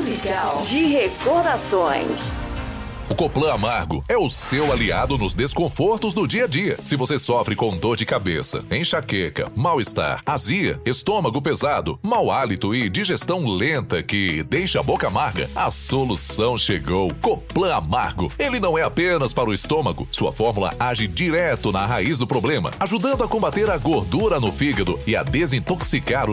musical de recordações. O Coplan Amargo é o seu aliado nos desconfortos do dia a dia. Se você sofre com dor de cabeça, enxaqueca, mal-estar, azia, estômago pesado, mau hálito e digestão lenta que deixa a boca amarga, a solução chegou. Coplan Amargo. Ele não é apenas para o estômago. Sua fórmula age direto na raiz do problema, ajudando a combater a gordura no fígado e a desintoxicar